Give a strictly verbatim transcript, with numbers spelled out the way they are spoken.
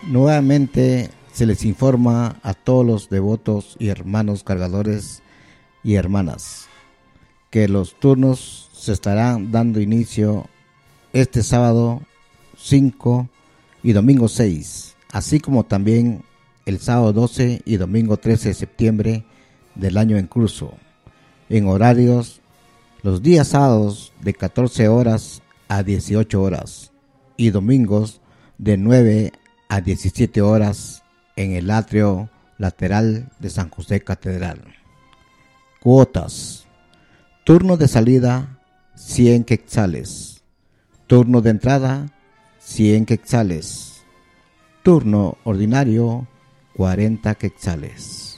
Nuevamente se les informa a todos los devotos y hermanos cargadores y hermanas que los turnos se estarán dando inicio este sábado cinco y domingo seis, así como también el sábado doce y domingo trece de septiembre del año en curso, en horarios los días sábados de catorce horas a dieciocho horas y domingos de nueve a diecisiete horas en el atrio lateral de San José Catedral. Cuotas: turno de salida cien quetzales, turno de entrada cien quetzales, turno ordinario cuarenta quetzales.